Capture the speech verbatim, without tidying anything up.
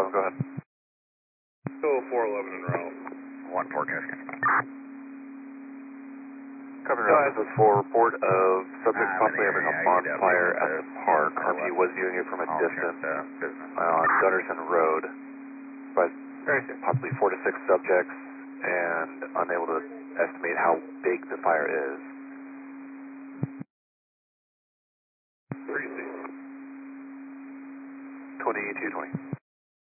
seven, go ahead. Still four eleven en route. one forecast. Copy, Route. This is for report of subject I'm possibly in having the a area. bonfire I at the park. R P was viewing it from a I'll distance check the business. on Gunderson Road, but Very good. possibly four to six subjects and unable to estimate how big the fire is. Three C. twenty-two twenty.